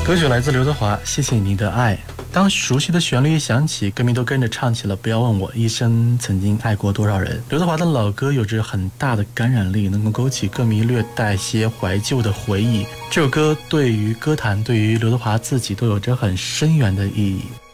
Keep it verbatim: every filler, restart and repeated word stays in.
歌曲来自刘德华，谢谢你的爱。当熟悉的旋律一响起，歌迷都跟着唱起了不要问我一生曾经爱过多少人。刘德华的老歌有着很大的感染力，能够勾起歌迷略带些怀旧的回忆。这首歌对于歌坛，对于刘德华自己都有着很深远的意义。